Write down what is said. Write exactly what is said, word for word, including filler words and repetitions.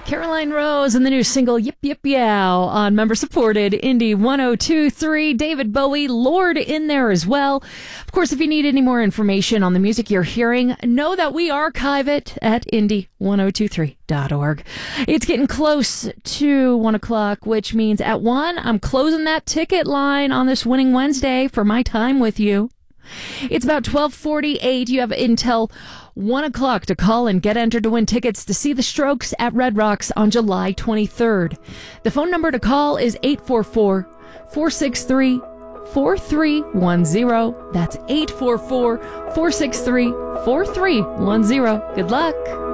Caroline Rose and the new single Yip Yip Yow on member-supported Indie one oh two point three. David Bowie, Lord in there as well. Of course, if you need any more information on the music you're hearing, know that we archive it at indie ten twenty-three dot org. It's getting close to one o'clock, which means at one, I'm closing that ticket line on this Winning Wednesday for my time with you. It's about twelve forty-eight. You have until one o'clock to call and get entered to win tickets to see the Strokes at Red Rocks on July twenty-third. The phone number to call is eight four four, four six three, four three one zero. That's eight four four, four six three, four three one zero. Good luck.